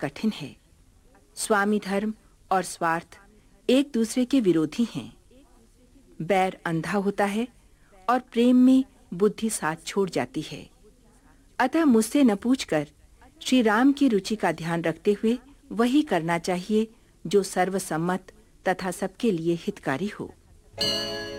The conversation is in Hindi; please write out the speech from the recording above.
कठिन है। स्वामी धर्म और स्वार्थ एक दूसरे के विरोधी हैं। बैर अंधा होता है और प्रेम में बुद्धि साथ छोड़ जाती है। अतः मुझसे न पूछकर श्री राम की रुचि का ध्यान रखते हुए वही करना चाहिए जो सर्वसम्मत तथा सबके लिए हितकारी हो।